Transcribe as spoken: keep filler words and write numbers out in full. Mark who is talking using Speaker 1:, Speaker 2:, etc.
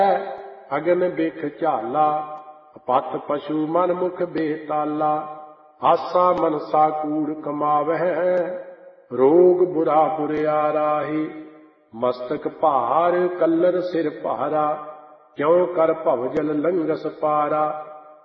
Speaker 1: ਅਗਨ ਬਿਖ ਝਾਲਾ, ਪਤ ਪਸ਼ੂ ਮਨ ਮੁਖ ਬੇਤਾਲਾ। ਆਸਾ ਮਨਸਾ ਕੂੜ ਕਮਾਵਹਿ, ਰੋਗ ਬੁਰਾ ਬੁਰਿਆਰਾਹੀ। ਮਸਤਕ ਭਾਰ ਕਲਰ ਸਿਰ ਭਾਰਾ, ਕਿਉ ਕਰ ਭਵਜਲ ਲੰਘਸ ਪਾਰਾ।